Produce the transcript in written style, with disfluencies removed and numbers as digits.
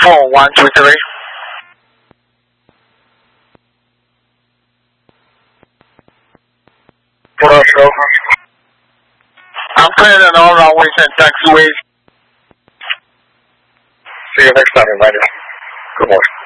4123. What up, Joe? I'm clearing all runways and taxiways. See you next time, reminder. Good morning.